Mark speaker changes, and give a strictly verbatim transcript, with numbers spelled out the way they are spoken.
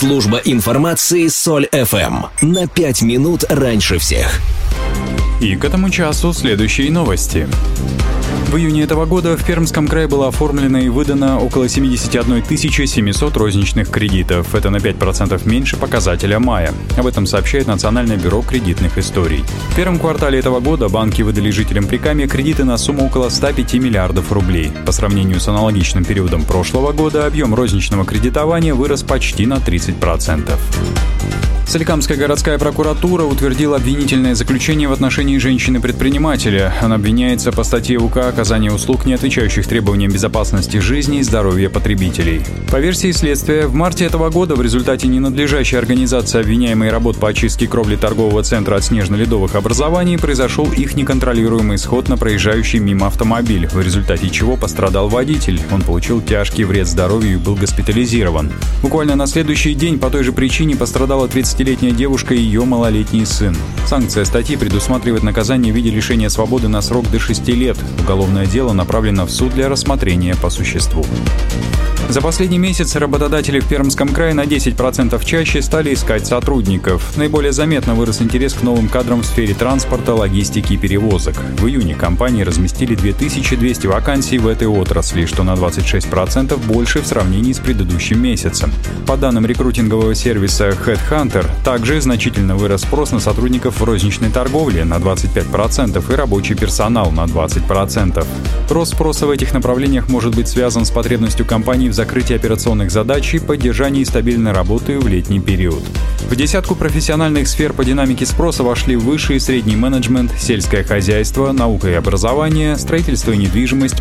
Speaker 1: Служба информации Соль эф эм. На пять минут раньше всех.
Speaker 2: И к этому часу следующие новости. В июне этого года в Пермском крае было оформлено и выдано около семьдесят одна тысяча семьсот розничных кредитов. Это на пять процентов меньше показателя мая. Об этом сообщает Национальное бюро кредитных историй. В первом квартале этого года банки выдали жителям Прикамья кредиты на сумму около ста пяти миллиардов рублей. По сравнению с аналогичным периодом прошлого года объем розничного кредитования вырос почти на тридцать процентов. Соликамская городская прокуратура утвердила обвинительное заключение в отношении женщины-предпринимателя. Она обвиняется по статье УК «Оказание услуг, не отвечающих требованиям безопасности жизни и здоровья потребителей». По версии следствия, в марте этого года в результате ненадлежащей организации обвиняемой работ по очистке кровли торгового центра от снежно-ледовых образований произошел их неконтролируемый сход на проезжающий мимо автомобиль, в результате чего пострадал водитель. Он получил тяжкий вред здоровью и был госпитализирован. Буквально на следующий день по той же причине пострадала тридцатилетняя девушка и ее малолетний сын. Санкция статьи предусматривает наказание в виде лишения свободы на срок до шести лет. Уголовное дело направлено в суд для рассмотрения по существу. За последний месяц работодатели в Пермском крае на десять процентов чаще стали искать сотрудников. Наиболее заметно вырос интерес к новым кадрам в сфере транспорта, логистики и перевозок. В июне компании разместили две тысячи двести вакансий в этой отрасли, что на двадцать шесть процентов больше в сравнении с предыдущим месяцем. По данным рекрутингового сервиса HeadHunter, также значительно вырос спрос на сотрудников в розничной торговле на двадцать пять процентов и рабочий персонал на двадцать процентов. Рост спроса в этих направлениях может быть связан с потребностью компаний в закрытии операционных задач и поддержании стабильной работы в летний период. В десятку профессиональных сфер по динамике спроса вошли высший и средний менеджмент, сельское хозяйство, наука и образование, строительство и недвижимость,